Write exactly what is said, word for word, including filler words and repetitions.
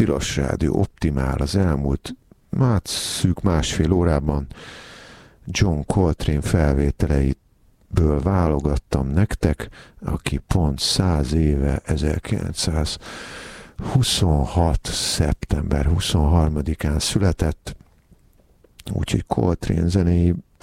Tilos Rádió Optimál az elmúlt hát szűk másfél órában John Coltrane felvételeiből válogattam nektek, aki pont száz éve, ezerkilencszázhuszonhat. szeptember huszonharmadikán született, úgyhogy Coltrane zenéi